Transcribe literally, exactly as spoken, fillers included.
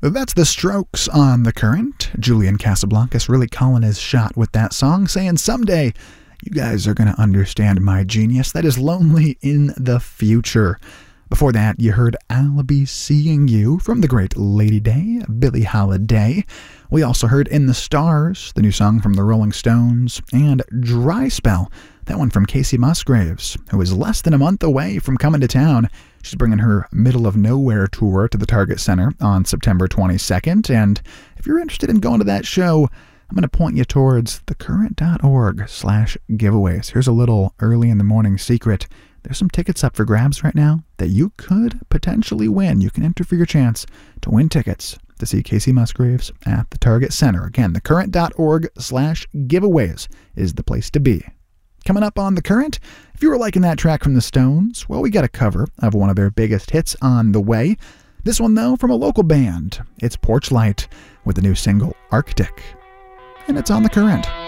That's The Strokes on The Current. Julian Casablancas really calling his shot with that song, saying someday you guys are going to understand my genius. That is Lonely in the Future. Before that, you heard I'll Be Seeing You from the great Lady Day, Billie Holiday. We also heard In the Stars, the new song from the Rolling Stones, and Dry Spell, that one from Casey Musgraves, who is less than a month away from coming to town. She's bringing her Middle of Nowhere tour to the Target Center on September twenty-second, and if you're interested in going to that show, I'm going to point you towards thecurrent.org slash giveaways. Here's a little early in the morning secret. There's some tickets up for grabs right now that you could potentially win. You can enter for your chance to win tickets to see Casey Musgraves at the Target Center. Again, thecurrent.org slash giveaways is the place to be. Coming up on The Current, if you were liking that track from the Stones, well, we got a cover of one of their biggest hits on the way. This one, though, from a local band. It's Porch Light with the new single, Arctic. And it's on The Current.